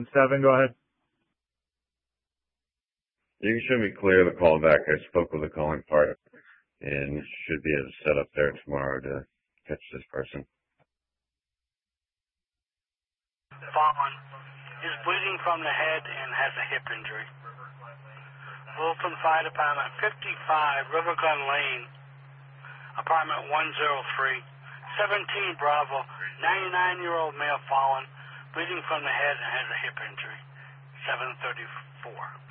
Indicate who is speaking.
Speaker 1: 7, go ahead.
Speaker 2: You should be clear the call back. I spoke with the calling part and should be able to set up there tomorrow to catch this person.
Speaker 3: Fallen is bleeding from the head and has a hip injury. Wilton Fire Department, 55 River Glen Lane, apartment 103, 17 Bravo, 99-year-old male fallen, bleeding from the head and has a hip injury, 734.